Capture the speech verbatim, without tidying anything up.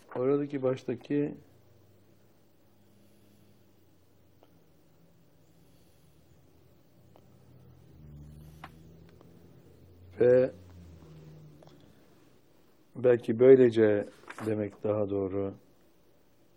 oradaki baştaki ve belki böylece demek daha doğru.